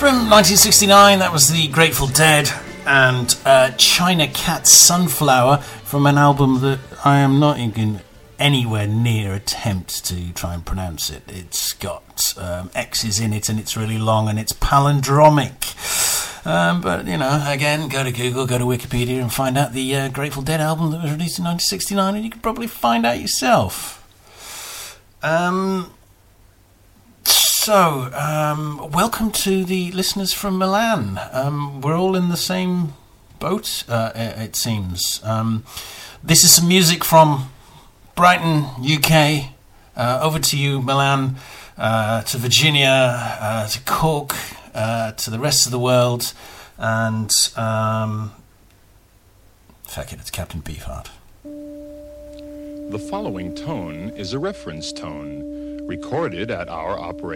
From 1969, that was the Grateful Dead and China Cat Sunflower from an album that I am not even anywhere near attempt to try and pronounce it. It's got X's in it and it's really long and it's palindromic. But, you know, again, go to Google, go to Wikipedia and find out the Grateful Dead album that was released in 1969 and you can probably find out yourself. So, welcome to the listeners from Milan. We're all in the same boat, it seems. This is some music from Brighton, UK, over to you, Milan, to Virginia, to Cork, to the rest of the world, and fuck it, it's Captain Beefheart. The following tone is a reference tone, recorded at our operation.